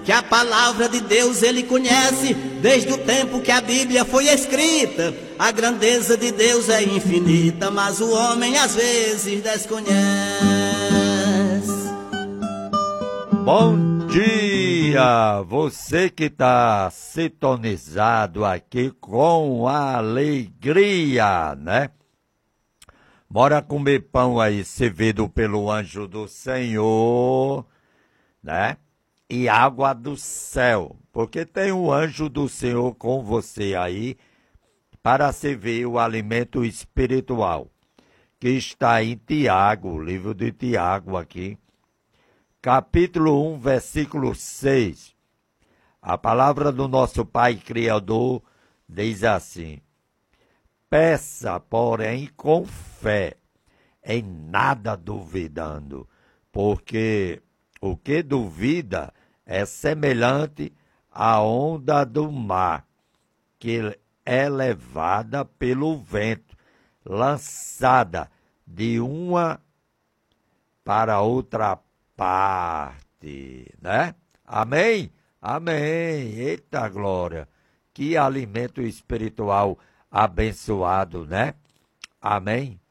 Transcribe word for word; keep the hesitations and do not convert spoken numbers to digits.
que a palavra de Deus ele conhece desde o tempo que a Bíblia foi escrita. A grandeza de Deus é infinita, mas o homem às vezes desconhece. Bom dia, você que está sintonizado aqui com alegria, né? Bora comer pão aí, servido pelo anjo do Senhor, né? E água do céu, porque tem um anjo do Senhor com você aí para servir o alimento espiritual, que está em Tiago, o livro de Tiago aqui, capítulo um, versículo seis. A palavra do nosso Pai Criador diz assim: peça, porém, com fé, em nada duvidando, porque o que duvida é semelhante à onda do mar, que é levada pelo vento, lançada de uma para outra parte, né? Amém? Amém. Eita glória. Que alimento espiritual abençoado, né? Amém?